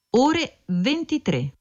ore 23.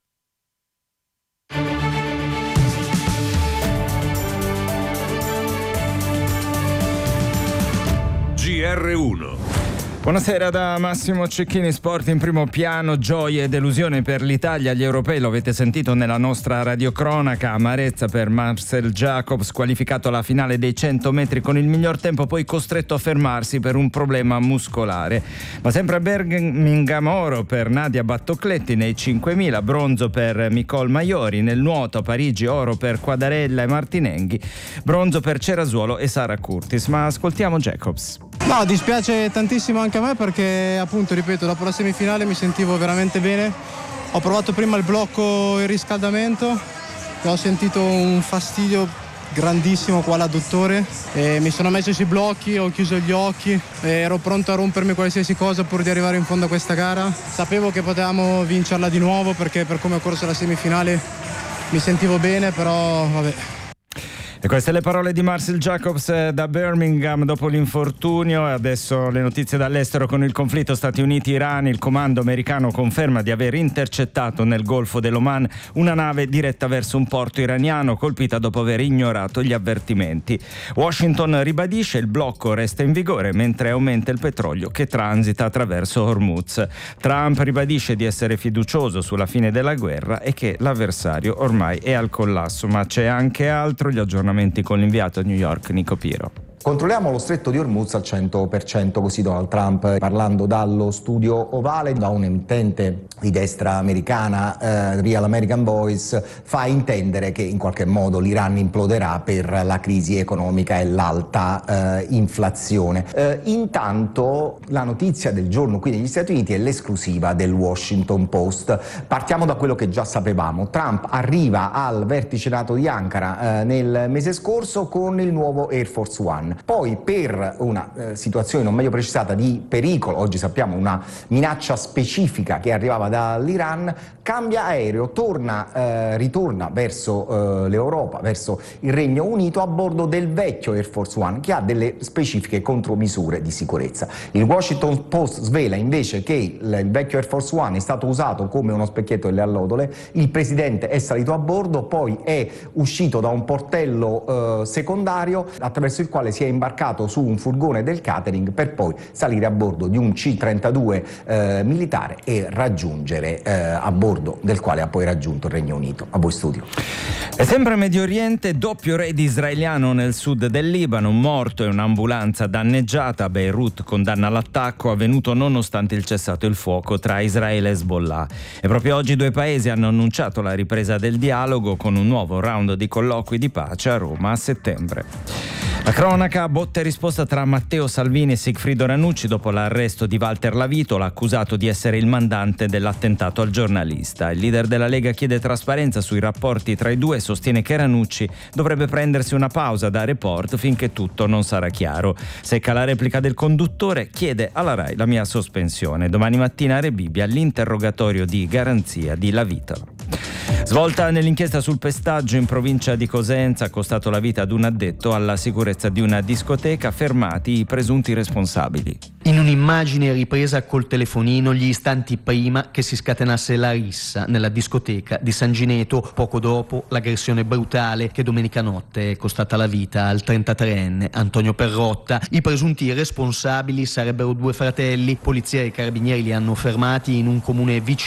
GR1. Buonasera da Massimo Cecchini. Sport in primo piano, gioie e delusione per l'Italia agli europei, lo avete sentito nella nostra radiocronaca. Amarezza per Marcel Jacobs, qualificato alla finale dei 100 metri con il miglior tempo, poi costretto a fermarsi per un problema muscolare. Ma sempre a Birmingham oro per Nadia Battocletti nei 5.000, bronzo per Nicole Maiori, nel nuoto a Parigi oro per Quadarella e Martinenghi, bronzo per Cerasuolo e Sara Curtis. Ma ascoltiamo Jacobs. No, dispiace tantissimo anche a me perché, appunto, ripeto, dopo la semifinale mi sentivo veramente bene. Ho provato prima il blocco e il riscaldamento e ho sentito un fastidio grandissimo qua all'adduttore e mi sono messo sui blocchi, ho chiuso gli occhi e ero pronto a rompermi qualsiasi cosa pur di arrivare in fondo a questa gara. Sapevo che potevamo vincerla di nuovo perché per come ho corso la semifinale mi sentivo bene, però vabbè. E queste le parole di Marcel Jacobs da Birmingham dopo l'infortunio. E adesso le notizie dall'estero. Con il conflitto Stati Uniti-Iran, il comando americano conferma di aver intercettato nel Golfo dell'Oman una nave diretta verso un porto iraniano colpita dopo aver ignorato gli avvertimenti. Washington ribadisce il blocco resta in vigore mentre aumenta il petrolio che transita attraverso Hormuz. Trump ribadisce di essere fiducioso sulla fine della guerra e che l'avversario ormai è al collasso. Ma c'è anche altro, gli aggiornamenti con l'inviato a New York Nico Piro. Controlliamo lo stretto di Hormuz al 100%, così Donald Trump, parlando dallo studio ovale, da un emittente di destra americana, Real American Voice, fa intendere che in qualche modo l'Iran imploderà per la crisi economica e l'alta inflazione. Intanto la notizia del giorno qui negli Stati Uniti è l'esclusiva del Washington Post. Partiamo da quello che già sapevamo. Trump arriva al vertice NATO di Ankara nel mese scorso con il nuovo Air Force One. Poi, per una situazione non meglio precisata di pericolo, oggi sappiamo una minaccia specifica che arrivava dall'Iran, cambia aereo, ritorna verso l'Europa, verso il Regno Unito a bordo del vecchio Air Force One che ha delle specifiche contromisure di sicurezza. Il Washington Post svela invece che il vecchio Air Force One è stato usato come uno specchietto delle allodole, il presidente è salito a bordo, poi è uscito da un portello secondario attraverso il quale si è imbarcato su un furgone del catering per poi salire a bordo di un C-32 militare e raggiungere a bordo del quale ha poi raggiunto il Regno Unito. A voi studio. E sempre Medio Oriente, doppio raid israeliano nel sud del Libano, un morto e un'ambulanza danneggiata. A Beirut condanna l'attacco avvenuto nonostante il cessato il fuoco tra Israele e Hezbollah. E proprio oggi due paesi hanno annunciato la ripresa del dialogo con un nuovo round di colloqui di pace a Roma a settembre. La cronaca, botta e risposta tra Matteo Salvini e Sigfrido Ranucci dopo l'arresto di Walter Lavitola, accusato di essere il mandante dell'attentato al giornalista. Il leader della Lega chiede trasparenza sui rapporti tra i due e sostiene che Ranucci dovrebbe prendersi una pausa da Report finché tutto non sarà chiaro. Secca la replica del conduttore, chiede alla Rai la mia sospensione. Domani mattina a Rebibbia l'interrogatorio di garanzia di Lavitola. Svolta nell'inchiesta sul pestaggio in provincia di Cosenza, ha costato la vita ad un addetto alla sicurezza di una discoteca, fermati i presunti responsabili. In un'immagine ripresa col telefonino gli istanti prima che si scatenasse la rissa nella discoteca di San Gineto, poco dopo l'aggressione brutale che domenica notte è costata la vita al 33enne Antonio Perrotta. I presunti responsabili sarebbero due fratelli. Polizia e carabinieri li hanno fermati in un comune vicino